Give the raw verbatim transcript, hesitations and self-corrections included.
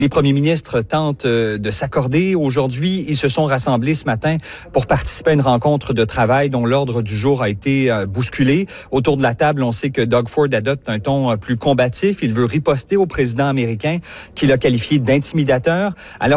Les premiers ministres tentent de s'accorder aujourd'hui. Ils se sont rassemblés ce matin pour participer à une rencontre de travail dont l'ordre du jour a été bousculé. Autour de la table, on sait que Doug Ford adopte un ton plus combatif. Il veut riposter au président américain qu'il a qualifié d'intimidateur. Alors